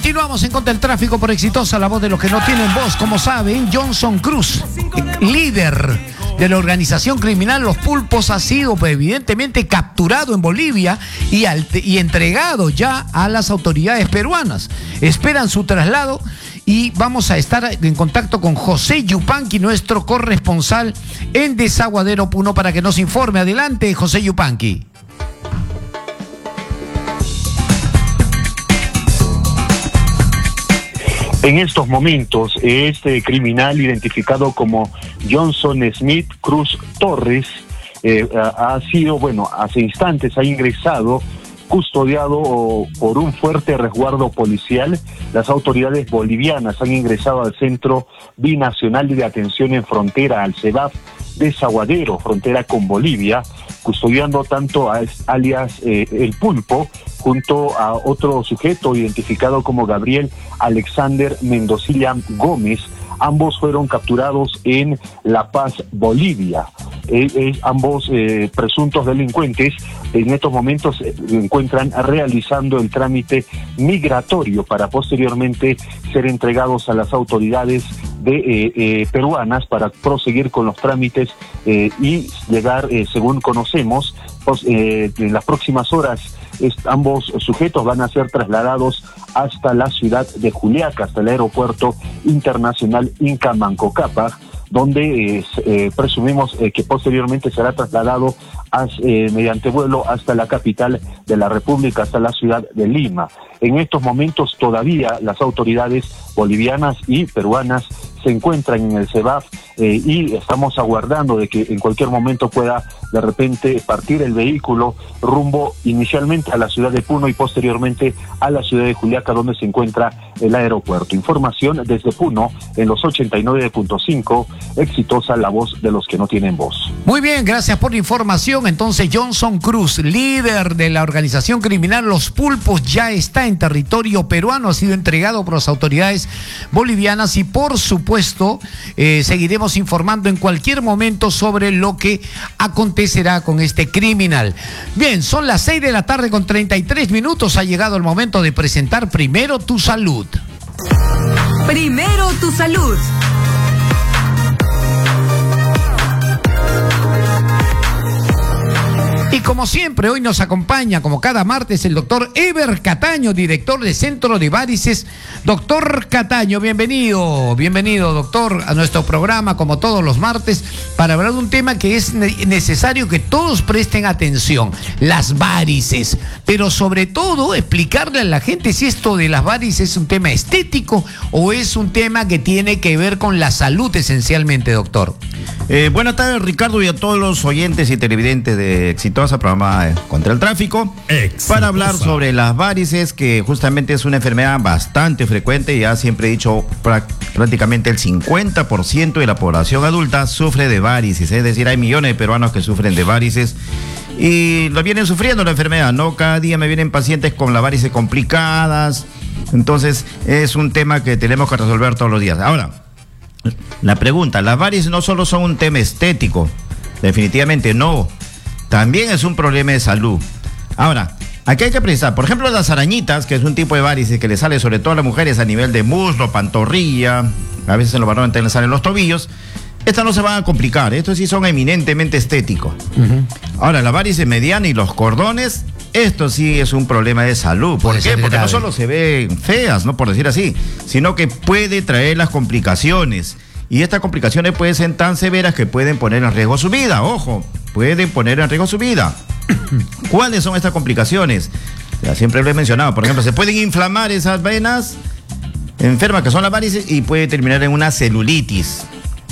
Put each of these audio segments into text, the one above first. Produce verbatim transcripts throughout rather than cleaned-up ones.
Continuamos en Contra el Tráfico por Exitosa, la voz de los que no tienen voz. Como saben, Johnson Cruz, líder de la organización criminal Los Pulpos, ha sido pues, evidentemente capturado en Bolivia y, al, y entregado ya a las autoridades peruanas. Esperan su traslado y vamos a estar en contacto con José Yupanqui, nuestro corresponsal en Desaguadero, Puno, para que nos informe. Adelante, José Yupanqui. En estos momentos, este criminal identificado como Johnson Smith Cruz Torres eh, ha sido, bueno, hace instantes ha ingresado custodiado por un fuerte resguardo policial. Las autoridades bolivianas han ingresado al Centro Binacional de Atención en Frontera, al CEBAF Desaguadero, frontera con Bolivia, custodiando tanto a alias eh, El Pulpo, junto a otro sujeto identificado como Gabriel Alexander Mendocilla Gómez. Ambos fueron capturados en La Paz, Bolivia. Eh, eh, ambos eh, presuntos delincuentes en estos momentos se encuentran realizando el trámite migratorio para posteriormente ser entregados a las autoridades de eh, eh, peruanas para proseguir con los trámites eh, y llegar, eh, según conocemos, pues, eh, en las próximas horas. Es, ambos sujetos van a ser trasladados hasta la ciudad de Juliaca, hasta el aeropuerto internacional Inca Manco Cápac, donde eh, eh, presumimos eh, que posteriormente será trasladado as, eh, mediante vuelo hasta la capital de la República, hasta la ciudad de Lima. En estos momentos todavía las autoridades bolivianas y peruanas se encuentran en el CEBAF eh, y estamos aguardando de que en cualquier momento pueda de repente partir el vehículo rumbo inicialmente a la ciudad de Puno y posteriormente a la ciudad de Juliaca, donde se encuentra el aeropuerto. Información desde Puno en los ochenta y nueve punto cinco, Exitosa, la voz de los que no tienen voz. Muy bien, gracias por la información. Entonces, Johnson Cruz, líder de la organización criminal Los Pulpos, ya está en territorio peruano, ha sido entregado por las autoridades bolivianas y por supuesto eh, seguiremos informando en cualquier momento sobre lo que acontecerá con este criminal. Bien, son las seis de la tarde con treinta y tres minutos, ha llegado el momento de presentar Primero Tu Salud. Primero Tu Salud. Y como siempre, hoy nos acompaña, como cada martes, el doctor Eber Cataño, director de Centro de Varices. Doctor Cataño, bienvenido, bienvenido, doctor, a nuestro programa, como todos los martes, para hablar de un tema que es necesario que todos presten atención, las varices. Pero sobre todo, explicarle a la gente si esto de las varices es un tema estético o es un tema que tiene que ver con la salud esencialmente, doctor. Eh, buenas tardes, Ricardo, y a todos los oyentes y televidentes de Exitosa, programa Contra el Tráfico, Exitosa, para hablar sobre las varices, que justamente es una enfermedad bastante frecuente. Ya siempre he dicho, prácticamente el cincuenta por ciento de la población adulta sufre de varices, es decir, hay millones de peruanos que sufren de varices y lo vienen sufriendo la enfermedad, ¿no? Cada día me vienen pacientes con las varices complicadas, entonces es un tema que tenemos que resolver todos los días. Ahora, la pregunta, las varices no solo son un tema estético, definitivamente no, también es un problema de salud. Ahora, aquí hay que precisar, por ejemplo, las arañitas, que es un tipo de varices que le sale sobre todo a las mujeres a nivel de muslo, pantorrilla, a veces en los varones también le salen los tobillos. Estas no se van a complicar, estos sí son eminentemente estéticos. Uh-huh. Ahora, la varices mediana y los cordones, esto sí es un problema de salud. ¿Por qué? Porque no solo se ven feas, no por decir así, sino que puede traer las complicaciones. Y estas complicaciones pueden ser tan severas que pueden poner en riesgo su vida. Ojo, pueden poner en riesgo su vida. ¿Cuáles son estas complicaciones? Ya siempre lo he mencionado. Por ejemplo, se pueden inflamar esas venas enfermas que son las varices y puede terminar en una celulitis.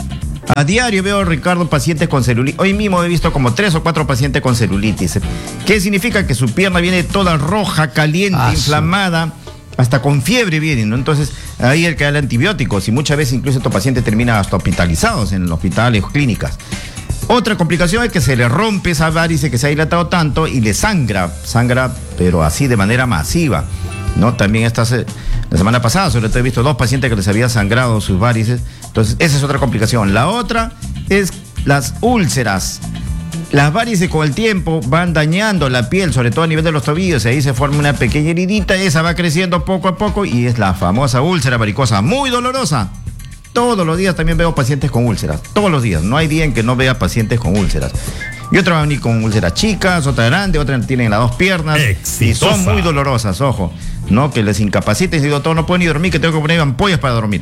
A diario veo, Ricardo, pacientes con celulitis. Hoy mismo he visto como tres o cuatro pacientes con celulitis. ¿Qué significa? Que su pierna viene toda roja, caliente, ah, inflamada, sí. Hasta con fiebre vienen, ¿no? Entonces, ahí hay que darle antibióticos y muchas veces incluso estos pacientes terminan hasta hospitalizados en hospitales o clínicas. Otra complicación es que se le rompe esa varice que se ha dilatado tanto y le sangra, sangra, pero así de manera masiva, ¿no? También esta, la semana pasada, sobre todo he visto dos pacientes que les había sangrado sus varices. Entonces, esa es otra complicación. La otra es las úlceras. Las varices con el tiempo van dañando la piel, sobre todo a nivel de los tobillos, y ahí se forma una pequeña heridita, esa va creciendo poco a poco y es la famosa úlcera varicosa, muy dolorosa. Todos los días también veo pacientes con úlceras, todos los días, no hay día en que no vea pacientes con úlceras. Y otras van a venir con úlceras chicas, otras grandes, otras tienen las dos piernas. Exitosa. Y son muy dolorosas, ojo, ¿no? Que les incapacita y digo, todo no puedo ni dormir, que tengo que poner ampollas para dormir.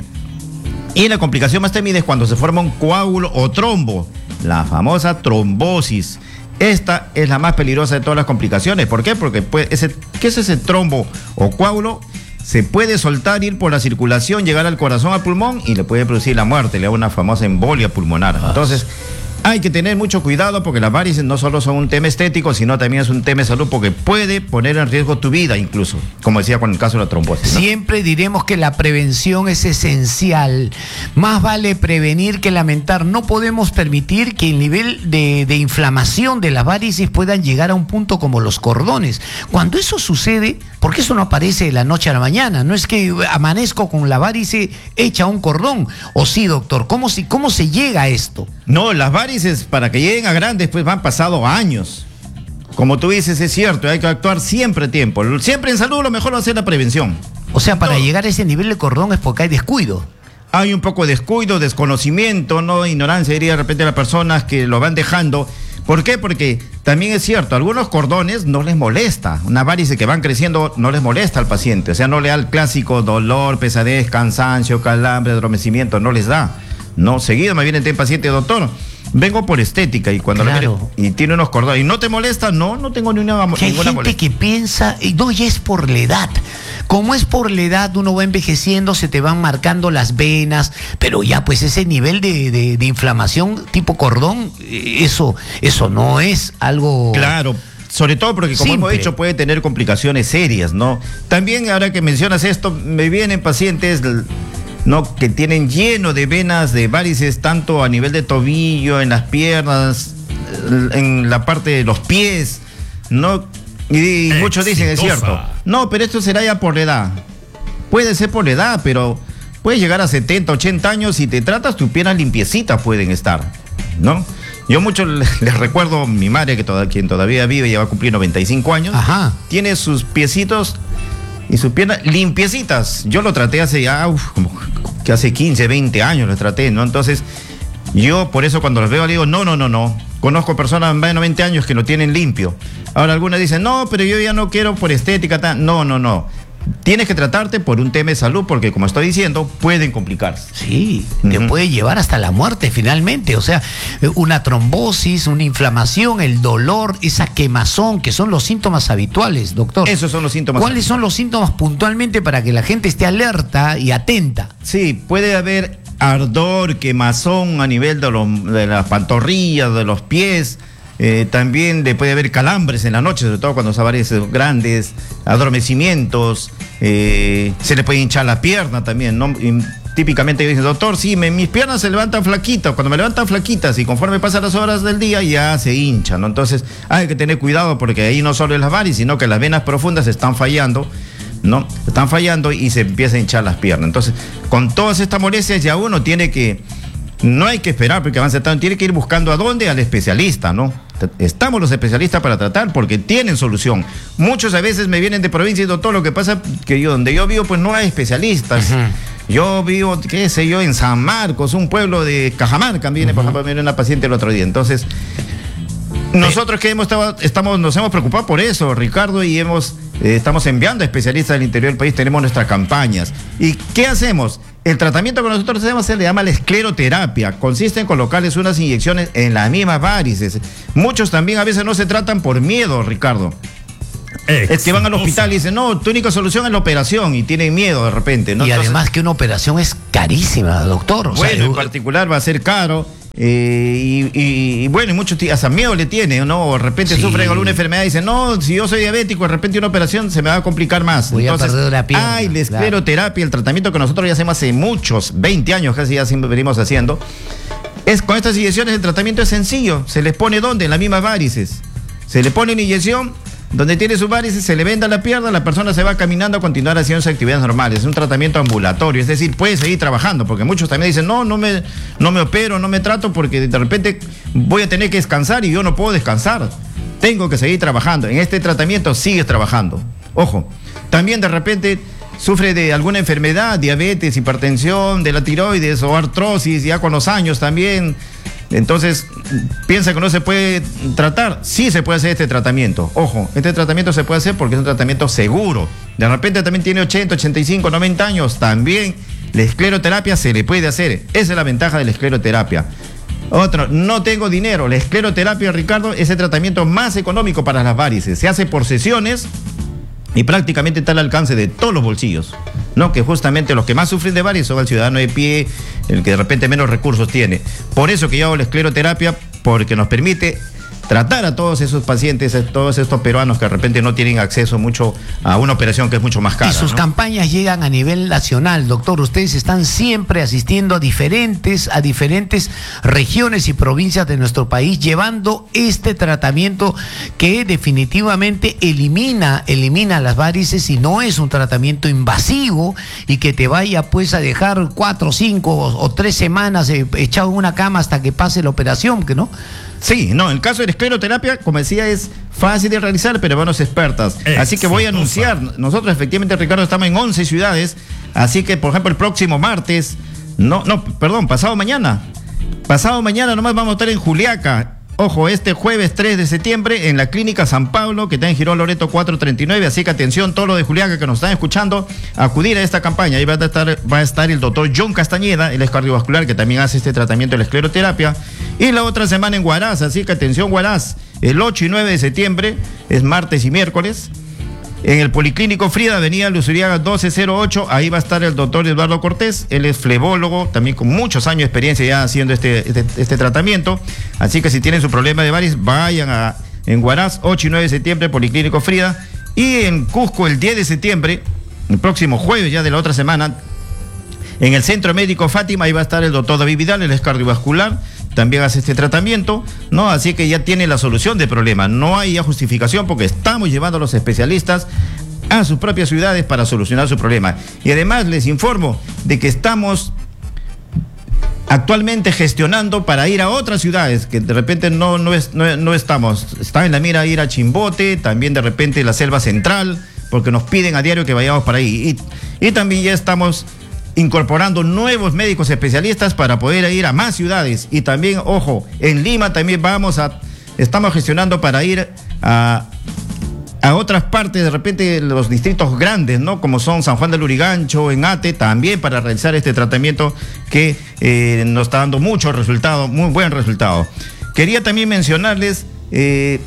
Y la complicación más temida es cuando se forma un coágulo o trombo, la famosa trombosis. Esta es la más peligrosa de todas las complicaciones. ¿Por qué? Porque puede, ese, ¿qué es ese trombo o coágulo? Se puede soltar, ir por la circulación, llegar al corazón, al pulmón y le puede producir la muerte, le da una famosa embolia pulmonar. Entonces, hay que tener mucho cuidado porque las varices no solo son un tema estético, sino también es un tema de salud porque puede poner en riesgo tu vida incluso, como decía con el caso de la trombosis, ¿no? Siempre diremos que la prevención es esencial. Más vale prevenir que lamentar. No podemos permitir que el nivel de, de inflamación de las varices puedan llegar a un punto como los cordones. Cuando eso sucede, porque eso no aparece de la noche a la mañana, no es que amanezco con la varice hecha un cordón. ¿O sí, doctor? ¿Cómo se, cómo se llega a esto? No, las varices para que lleguen a grandes pues van pasado años. Como tú dices, es cierto, hay que actuar siempre a tiempo. Siempre en salud lo mejor va a ser la prevención. O sea, para no. llegar a ese nivel de cordón es porque hay descuido. Hay un poco de descuido, desconocimiento, no ignorancia, diría de repente a las personas que lo van dejando. ¿Por qué? Porque también es cierto, algunos cordones no les molesta. Una varice que van creciendo no les molesta al paciente. O sea, no le da el clásico dolor, pesadez, cansancio, calambre, adormecimiento, no les da. No, seguido me viene el paciente, doctor, vengo por estética y cuando claro. le, y tiene unos cordones, ¿y no te molesta? No, no tengo ni una, que hay ninguna gente molestia. que piensa, no, ya es por la edad. Como es por la edad, uno va envejeciendo, se te van marcando las venas, pero ya pues ese nivel de, de, de inflamación tipo cordón, eso, eso no es algo... Claro. Sobre todo porque, como Simple. hemos dicho, puede tener complicaciones serias, ¿no? También, ahora que mencionas esto, me vienen pacientes... ¿no? que tienen lleno de venas de varices, tanto a nivel de tobillo, en las piernas, en la parte de los pies, ¿no? Y, y muchos dicen, es cierto, no, pero esto será ya por la edad. Puede ser por la edad, pero puedes llegar a setenta, ochenta años y te tratas, tus piernas limpiecitas pueden estar, ¿no? Yo mucho les, les recuerdo a mi madre, que toda, quien todavía vive, ya va a cumplir noventa y cinco años, Ajá. tiene sus piecitos y sus piernas limpiecitas. Yo lo traté hace ya, uf, como que hace quince, veinte años lo traté, ¿no? Entonces, yo por eso cuando los veo le digo, no, no, no, no. Conozco personas de más de noventa años que lo tienen limpio. Ahora algunas dicen, no, pero yo ya no quiero por estética. Tan... No, no, no. Tienes que tratarte por un tema de salud porque, como estoy diciendo, pueden complicarse. Sí, uh-huh. te puede llevar hasta la muerte finalmente. O sea, una trombosis, una inflamación, el dolor, esa quemazón, que son los síntomas habituales, doctor. Esos son los síntomas. ¿Cuáles son los síntomas puntualmente para que la gente esté alerta y atenta? Sí, puede haber ardor, quemazón a nivel de, los, de las pantorrillas, de los pies. Eh, también le puede haber calambres en la noche, sobre todo cuando son varices grandes, adormecimientos, eh, se le puede hinchar la pierna también, ¿no? Y típicamente dicen, doctor, sí, me, mis piernas se levantan flaquitas, cuando me levantan flaquitas y conforme pasan las horas del día ya se hinchan, ¿no? Entonces hay que tener cuidado porque ahí no solo es las varices, sino que las venas profundas están fallando, ¿no? Están fallando y se empieza a hinchar las piernas. Entonces, con todas estas molestias ya uno tiene que, no hay que esperar porque avance tanto, tiene que ir buscando a dónde, al especialista, ¿no? Estamos los especialistas para tratar porque tienen solución. Muchos a veces me vienen de provincia y doctor, lo que pasa que yo donde yo vivo pues no hay especialistas. Uh-huh. Yo vivo, qué sé yo, en San Marcos, un pueblo de Cajamarca, viene, uh-huh. por ejemplo, me viene una paciente el otro día. Entonces, nosotros que hemos estado, estamos, nos hemos preocupado por eso, Ricardo, y hemos, eh, estamos enviando a especialistas del interior del país, tenemos nuestras campañas. ¿Y qué hacemos? El tratamiento que nosotros hacemos se le llama la escleroterapia. Consiste en colocarles unas inyecciones en las mismas varices. Muchos también a veces no se tratan por miedo, Ricardo. Exitosa. Es que van al hospital y dicen, no, tu única solución es la operación y tienen miedo de repente, ¿no? Y Entonces, además que una operación es carísima, doctor. O bueno, sea, en particular va a ser caro. Eh, y, y, y bueno, y muchos hasta miedo le tienen, ¿no? O de repente sí. sufren alguna enfermedad y dicen, no, si yo soy diabético, de repente una operación se me va a complicar más. Voy Entonces, a perder la pierna. Ay, la escleroterapia, claro. El tratamiento que nosotros ya hacemos hace muchos, veinte años casi ya venimos haciendo. Es, con estas inyecciones el tratamiento es sencillo. Se les pone ¿dónde? En las mismas varices. Se le pone una inyección, donde tiene sus varices, se le venda la pierna, la persona se va caminando a continuar haciendo sus actividades normales. Es un tratamiento ambulatorio, es decir, puede seguir trabajando, porque muchos también dicen, no, no me, no me opero, no me trato, porque de repente voy a tener que descansar y yo no puedo descansar. Tengo que seguir trabajando. En este tratamiento sigues trabajando. Ojo, también de repente sufre de alguna enfermedad, diabetes, hipertensión, de la tiroides o artrosis, ya con los años también. Entonces, piensa que no se puede tratar. Sí se puede hacer este tratamiento. Ojo, este tratamiento se puede hacer porque es un tratamiento seguro. De repente también tiene ochenta, ochenta y cinco, noventa años. También la escleroterapia se le puede hacer. Esa es la ventaja de la escleroterapia. Otro, no tengo dinero. La escleroterapia, Ricardo, es el tratamiento más económico para las varices. Se hace por sesiones y prácticamente está al alcance de todos los bolsillos, ¿no? Que justamente los que más sufren de varices son el ciudadano de pie, el que de repente menos recursos tiene. Por eso que yo hago la escleroterapia, porque nos permite tratar a todos esos pacientes, a todos estos peruanos que de repente no tienen acceso mucho a una operación que es mucho más cara. Y sus ¿no? campañas llegan a nivel nacional, doctor. Ustedes están siempre asistiendo a diferentes, a diferentes regiones y provincias de nuestro país, llevando este tratamiento que definitivamente elimina, elimina las varices y no es un tratamiento invasivo y que te vaya pues a dejar cuatro, cinco o, o tres semanas eh, echado en una cama hasta que pase la operación, que no. Sí, no, el caso de la escleroterapia, como decía, es fácil de realizar, pero manos expertas. Exitosa. Así que voy a anunciar, nosotros efectivamente, Ricardo, estamos en once ciudades, así que, por ejemplo, el próximo martes, no, no, perdón, pasado mañana, pasado mañana nomás vamos a estar en Juliaca. Ojo, este jueves tres de septiembre en la Clínica San Pablo, que está en Girón Loreto cuatrocientos treinta y nueve, así que atención, todos los de Juliaca que nos están escuchando, acudir a esta campaña. Ahí va a estar, va a estar el doctor John Castañeda, él es cardiovascular, que también hace este tratamiento de la escleroterapia. Y la otra semana en Huaraz, así que atención Huaraz, el ocho y nueve de septiembre, es martes y miércoles, en el Policlínico Frida, avenida Luzuriaga doce cero ocho, ahí va a estar el doctor Eduardo Cortés, él es flebólogo, también con muchos años de experiencia ya haciendo este, este, este tratamiento, así que si tienen su problema de varices, vayan a en Huaraz, ocho y nueve de septiembre, Policlínico Frida, y en Cusco el diez de septiembre, el próximo jueves ya de la otra semana, en el Centro Médico Fátima, ahí va a estar el doctor David Vidal, él es cardiovascular, también hace este tratamiento, ¿no? Así que ya tiene la solución del problema. No hay ya justificación porque estamos llevando a los especialistas a sus propias ciudades para solucionar su problema. Y además les informo de que estamos actualmente gestionando para ir a otras ciudades, que de repente no, no, es, no, no estamos. Está en la mira ir a Chimbote, también de repente la Selva Central, porque nos piden a diario que vayamos para ahí. Y, y también ya estamos incorporando nuevos médicos especialistas para poder ir a más ciudades. Y también, ojo, en Lima también vamos a, estamos gestionando para ir a, a otras partes, de repente los distritos grandes, ¿no? Como son San Juan del Lurigancho, en Ate, también para realizar este tratamiento que eh, nos está dando mucho resultado, muy buen resultado. Quería también mencionarles, eh,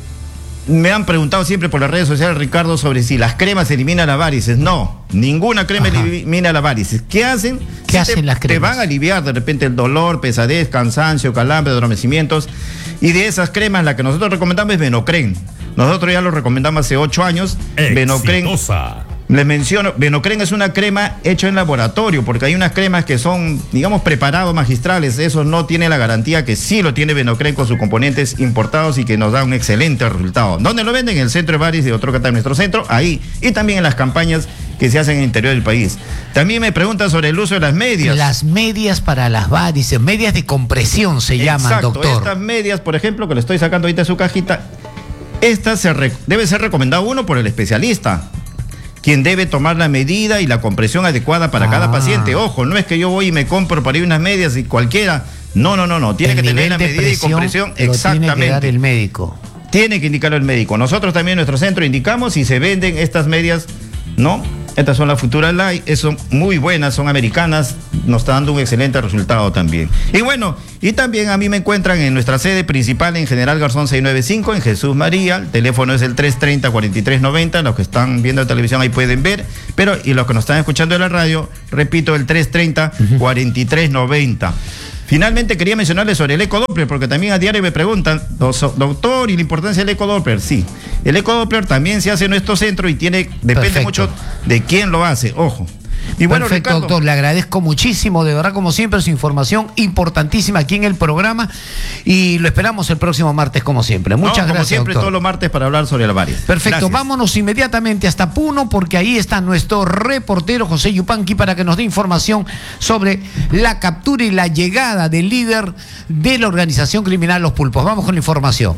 me han preguntado siempre por las redes sociales, Ricardo, sobre si las cremas eliminan las varices. No, ninguna crema Ajá. elimina las varices. ¿Qué hacen? ¿Qué si hacen te, las cremas? Te van a aliviar de repente el dolor, pesadez, cansancio, calambre, adormecimientos. Y de esas cremas, la que nosotros recomendamos es Venocren. Nosotros ya lo recomendamos hace ocho años. Venocren. Les menciono, Venocren es una crema hecha en laboratorio, porque hay unas cremas que son, digamos, preparados magistrales. Eso no tiene la garantía que sí lo tiene Venocren con sus componentes importados y que nos da un excelente resultado. ¿Dónde lo venden? En el centro de varices de Otrocata, en nuestro centro, ahí. Y también en las campañas que se hacen en el interior del país. También me preguntan sobre el uso de las medias. Las medias para las varices, medias de compresión se Exacto, llaman, doctor. Estas medias, por ejemplo, que le estoy sacando ahorita de su cajita, estas se re- debe ser recomendado uno por el especialista, quien debe tomar la medida y la compresión adecuada para ah. cada paciente. Ojo, no es que yo voy y me compro para ir unas medias y cualquiera. No, no, no, no. Tiene el que tener la medida y compresión exactamente. Tiene que dar el médico. Tiene que indicarlo el médico. Nosotros también en nuestro centro indicamos si se venden estas medias, ¿no? Estas son las Futura Light, son muy buenas, son americanas, nos está dando un excelente resultado también. Y bueno, y también a mí me encuentran en nuestra sede principal en General Garzón seiscientos noventa y cinco, en Jesús María. El teléfono es el tres treinta, cuarenta y tres noventa, los que están viendo la televisión ahí pueden ver, pero y los que nos están escuchando en la radio, repito, el tres treinta, cuarenta y tres noventa. Finalmente quería mencionarles sobre el ecodoppler, porque también a diario me preguntan, doctor, ¿y la importancia del ecodoppler? Sí, el ecodoppler también se hace en nuestro centro y tiene, depende Perfecto. mucho de quién lo hace, ojo. Y bueno, perfecto, Ricardo, doctor, le agradezco muchísimo, de verdad, como siempre, su información importantísima aquí en el programa y lo esperamos el próximo martes, como siempre. Muchas no, como gracias, siempre, doctor. Todos los martes para hablar sobre la varices. Perfecto, gracias. Vámonos inmediatamente hasta Puno, porque ahí está nuestro reportero José Yupanqui para que nos dé información sobre la captura y la llegada del líder de la organización criminal Los Pulpos. Vamos con la información.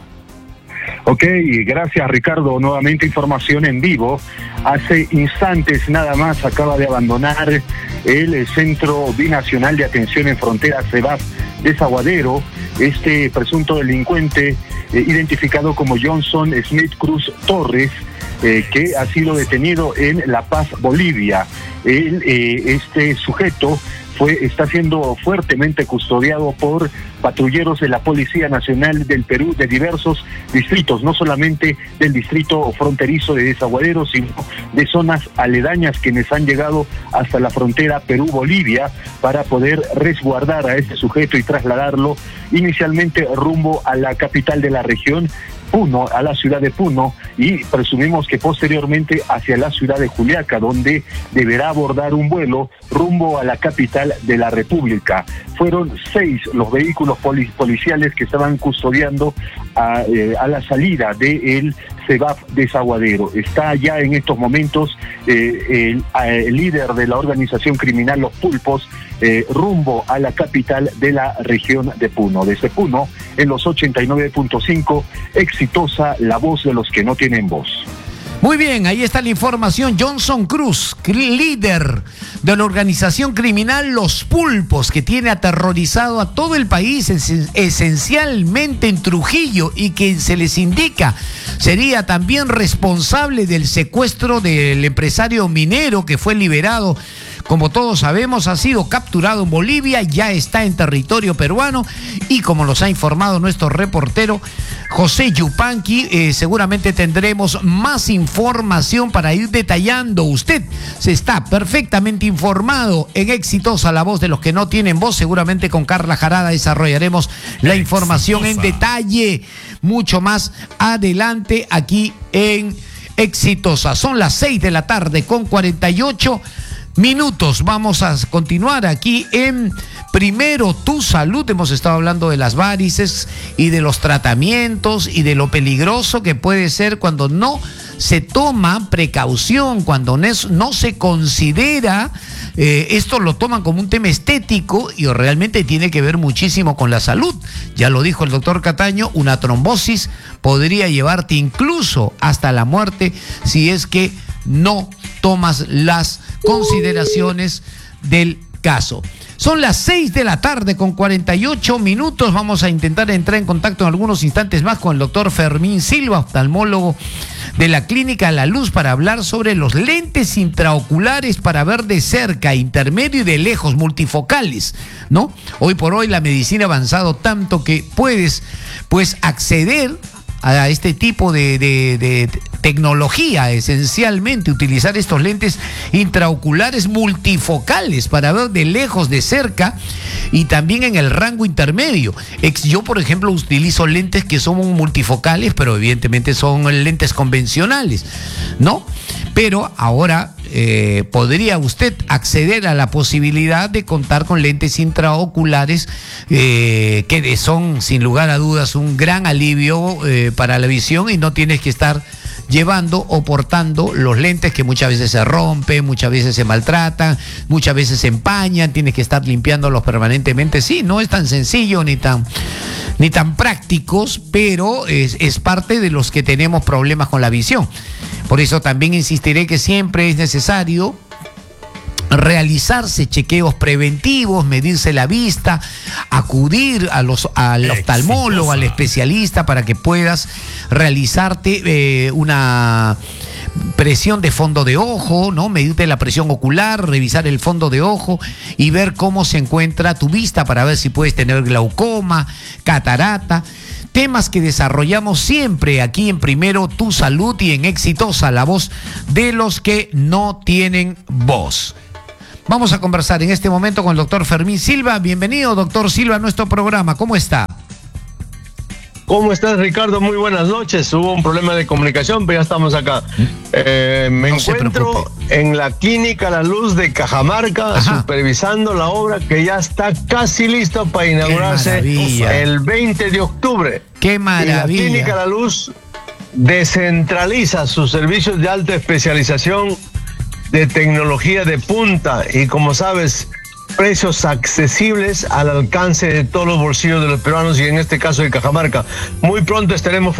Ok, gracias Ricardo, nuevamente información en vivo. Hace instantes nada más acaba de abandonar el Centro Binacional de Atención en Fronteras C E B A F Desaguadero, este presunto delincuente eh, identificado como Johnson Smith Cruz Torres, eh, que ha sido detenido en La Paz, Bolivia. El, eh, este sujeto Fue, está siendo fuertemente custodiado por patrulleros de la Policía Nacional del Perú de diversos distritos, no solamente del distrito fronterizo de Desaguadero, sino de zonas aledañas quienes han llegado hasta la frontera Perú-Bolivia para poder resguardar a este sujeto y trasladarlo inicialmente rumbo a la capital de la región, Puno, a la ciudad de Puno, y presumimos que posteriormente hacia la ciudad de Juliaca, donde deberá abordar un vuelo rumbo a la capital de la República. Fueron seis los vehículos poli- policiales que estaban custodiando a, eh, a la salida del C E B A F Desaguadero. Está ya en estos momentos eh, el, el líder de la organización criminal Los Pulpos eh, rumbo a la capital de la región de Puno. Desde Puno, en los ochenta y nueve punto cinco, exitosa la voz de los que no tienen voz. Muy bien, ahí está la información. Johnson Cruz, líder de la organización criminal Los Pulpos, que tiene aterrorizado a todo el país, es, esencialmente en Trujillo, y que se les indica sería también responsable del secuestro del empresario minero que fue liberado. Como todos sabemos, ha sido capturado en Bolivia, ya está en territorio peruano y como nos ha informado nuestro reportero José Yupanqui, eh, seguramente tendremos más información para ir detallando. Usted se está perfectamente informado en Exitosa, la voz de los que no tienen voz. Seguramente con Carla Jarada desarrollaremos la información Exitosa en detalle mucho más adelante aquí en Exitosa. Son las seis de la tarde con cuarenta y ocho minutos. Vamos a continuar aquí en Primero Tu Salud. Hemos estado hablando de las varices y de los tratamientos y de lo peligroso que puede ser cuando no se toma precaución, cuando no se considera, eh, esto lo toman como un tema estético y realmente tiene que ver muchísimo con la salud. Ya lo dijo el doctor Cataño, una trombosis podría llevarte incluso hasta la muerte si es que no tomas las consideraciones del caso. Son las seis de la tarde con cuarenta y ocho minutos. Vamos a intentar entrar en contacto en algunos instantes más con el doctor Fermín Silva, oftalmólogo de la Clínica La Luz, para hablar sobre los lentes intraoculares para ver de cerca, intermedio y de lejos, multifocales, ¿no? Hoy por hoy la medicina ha avanzado tanto que puedes, pues, acceder a este tipo de, de, de tecnología, esencialmente utilizar estos lentes intraoculares multifocales para ver de lejos, de cerca y también en el rango intermedio. Yo, por ejemplo, utilizo lentes que son multifocales, pero evidentemente son lentes convencionales, ¿no? Pero ahora eh, podría usted acceder a la posibilidad de contar con lentes intraoculares eh, que son, sin lugar a dudas, un gran alivio eh, para la visión, y no tienes que estar llevando o portando los lentes que muchas veces se rompen, muchas veces se maltratan, muchas veces se empañan, tienes que estar limpiándolos permanentemente. Sí, no es tan sencillo ni tan, ni tan prácticos, pero es, es parte de los que tenemos problemas con la visión. Por eso también insistiré que siempre es necesario realizarse chequeos preventivos, medirse la vista, acudir a los, al oftalmólogo, al especialista, para que puedas realizarte eh, una presión de fondo de ojo, ¿no? Medirte la presión ocular, revisar el fondo de ojo y ver cómo se encuentra tu vista para ver si puedes tener glaucoma, catarata. Temas que desarrollamos siempre aquí en Primero Tu Salud y en Exitosa, la voz de los que no tienen voz. Vamos a conversar en este momento con el doctor Fermín Silva. Bienvenido, doctor Silva, a nuestro programa. ¿Cómo está? ¿Cómo estás, Ricardo? Muy buenas noches. Hubo un problema de comunicación, pero ya estamos acá. Eh, me no encuentro en la Clínica La Luz de Cajamarca, Ajá. supervisando la obra que ya está casi lista para inaugurarse el veinte de octubre. ¡Qué maravilla! Y la Clínica La Luz descentraliza sus servicios de alta especialización de tecnología de punta y, como sabes, precios accesibles al alcance de todos los bolsillos de los peruanos y en este caso de Cajamarca. Muy pronto estaremos